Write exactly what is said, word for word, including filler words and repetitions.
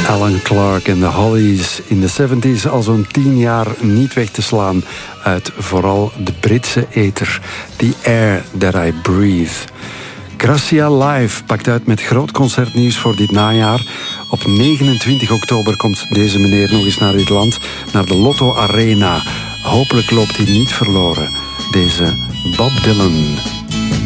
Alan Clark en de Hollies in de zeventig al zo'n tien jaar niet weg te slaan uit vooral de Britse ether. The Air That I Breathe. Gracia Live pakt uit met groot concertnieuws voor dit najaar. Op negenentwintig oktober komt deze meneer nog eens naar dit land, naar de Lotto Arena. Hopelijk loopt hij niet verloren, deze Bob Dylan.